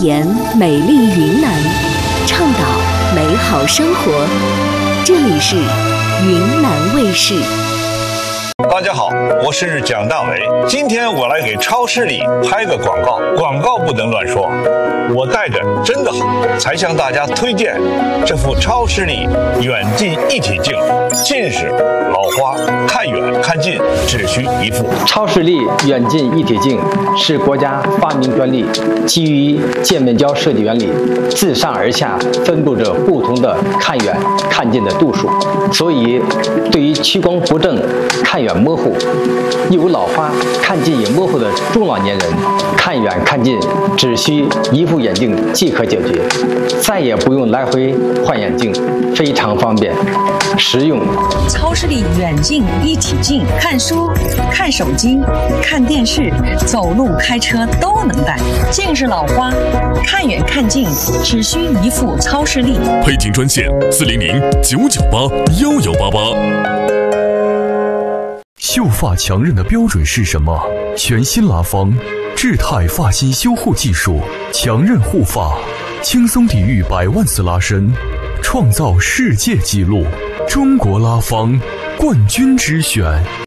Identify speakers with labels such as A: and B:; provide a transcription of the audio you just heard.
A: 言美丽云南，倡导美好生活。这里是云南卫视。
B: 大家好，我是蒋大为。今天我来给超市里拍个广告，广告不能乱说。我带着真的好，才向大家推荐这副超视力远近一体镜。近视、老花，看远看近只需一副。
C: 超视力远近一体镜是国家发明专利，基于渐面胶设计原理，自上而下分布着不同的看远看近的度数，所以对于屈光不正、看远模糊、有老花、看近也模糊的中老年人，看远看近只需一副眼镜即可解决，再也不用来回换眼镜，非常方便实用。
D: 超视力远近一体镜，看书、看手机、看电视、走路、开车都能戴。近视老花，看远看近只需一副超视力。
E: 配镜专线400-998-1188。
F: 秀发强韧的标准是什么？全新拉芳智泰发型修护技术，强韧护发，轻松抵御100万次拉伸，创造世界纪录。中国拉芳冠军之选。